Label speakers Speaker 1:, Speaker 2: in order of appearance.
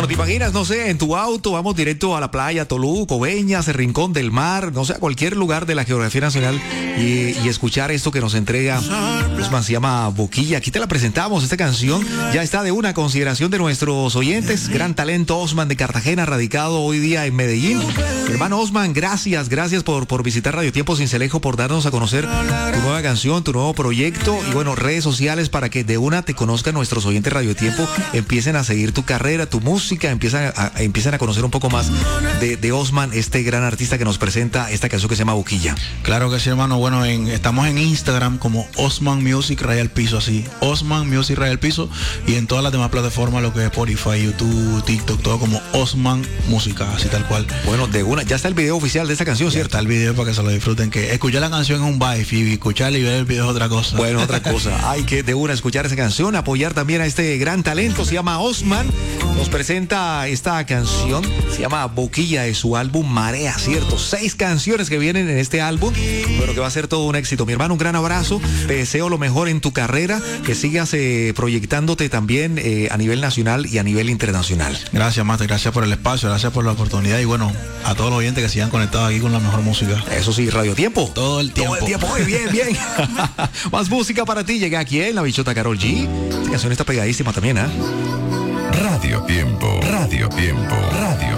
Speaker 1: Bueno, ¿te imaginas, no sé, en tu auto, vamos directo a la playa, Tolú, Coveñas, el Rincón del Mar, no sé, a cualquier lugar de la geografía nacional y escuchar esto que nos entrega Osman, se llama Boquilla? Aquí te la presentamos, esta canción ya está de una consideración de nuestros oyentes. Gran talento, Osman de Cartagena, radicado hoy día en Medellín. Hermano Osman, gracias por visitar Radio Tiempo Cincelejo, por darnos a conocer tu nueva canción, tu nuevo proyecto y bueno, redes sociales para que de una te conozcan nuestros oyentes Radio Tiempo, empiecen a seguir tu carrera, tu música, empiezan a conocer un poco más de Osman, este gran artista que nos presenta esta canción que se llama Boquilla.
Speaker 2: Claro que sí, hermano. Bueno, estamos en Instagram como Osman Music Rayal Piso, así, Osman Music Rayal Piso, y en todas las demás plataformas, lo que es Spotify, YouTube, TikTok, todo como Osman Música, así tal cual.
Speaker 1: Bueno, de una, ya está el video oficial de esta canción, ¿cierto?
Speaker 2: Está el video para que se lo disfruten, que escuchar la canción es un vibe y escucharla y ver el video es otra cosa.
Speaker 1: Bueno, otra cosa. Hay que de una escuchar esa canción, apoyar también a este gran talento, se llama Osman. Nos presenta esta canción, se llama Boquilla, de su álbum Marea, ¿cierto? 6 canciones que vienen en este álbum, pero que va a ser todo un éxito. Mi hermano, un gran abrazo, te deseo lo mejor en tu carrera, que sigas proyectándote también a nivel nacional y a nivel internacional.
Speaker 2: Gracias, Mate, gracias por el espacio, gracias por la oportunidad y bueno, a todos los oyentes que sigan conectados aquí con la mejor música.
Speaker 1: Eso sí, Radio Tiempo.
Speaker 2: Todo el tiempo.
Speaker 1: Muy bien, bien. Más música para ti, llega aquí en La Bichota Karol G. Esta canción está pegadísima también, ¿eh?
Speaker 3: Radio Tiempo, Radio Tiempo, Radio